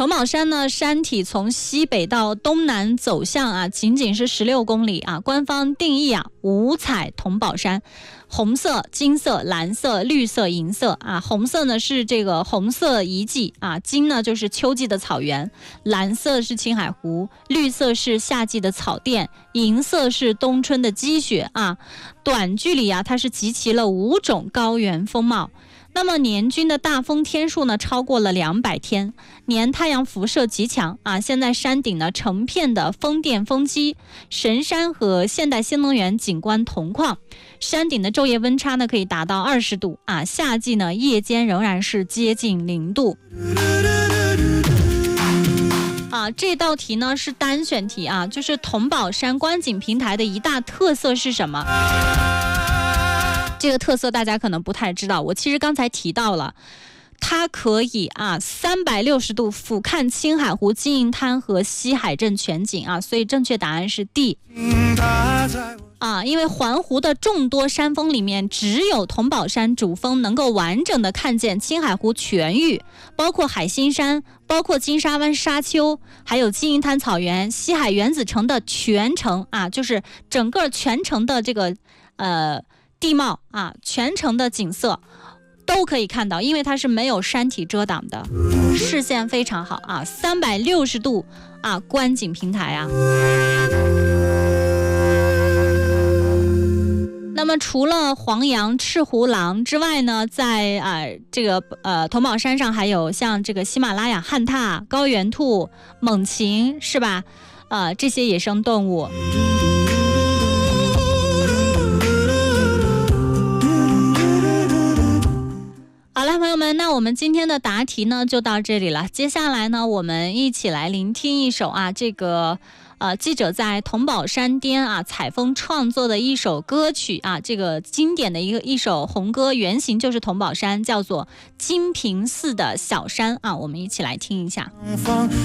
桐宝山呢，山体从西北到东南走向啊，仅仅是16公里啊。官方定义啊，五彩桐宝山，红色、金色、蓝色、绿色、银色啊。红色呢是这个红色遗迹啊，金呢就是秋季的草原，蓝色是青海湖，绿色是夏季的草甸，银色是冬春的积雪啊。短距离啊，它是集齐了5种高原风貌。那么年均的大风天数呢，超过了200天，年太阳辐射极强啊！现在山顶呢成片的风电风机，神山和现代新能源景观同框，山顶的昼夜温差呢可以达到20度啊！夏季呢夜间仍然是接近0度。这道题呢是单选题啊，就是桐宝山观景平台的一大特色是什么？这个特色大家可能不太知道，我其实刚才提到了，它可以360度俯瞰青海湖、金银滩和西海镇全景啊，所以正确答案是 D。因为环湖的众多山峰里面，只有桐宝山主峰能够完整的看见青海湖全域，包括海心山，包括金沙湾沙丘，还有金银滩草原、西海原子城的全程啊，就是整个全程的这个地貌啊，全程的景色都可以看到，因为它是没有山体遮挡的，视线非常好啊，360度啊观景平台啊。那么除了黄杨、赤狐狼之外呢，在这个桐宝山上还有像这个喜马拉雅旱獭、高原兔、猛禽，是吧？这些野生动物。好了，朋友们，那我们今天的答题呢就到这里了。接下来呢，我们一起来聆听一首这个记者在桐宝山巅采风创作的一首歌曲这个经典的一首红歌，原型就是桐宝山，叫做金平寺的小山我们一起来听一下。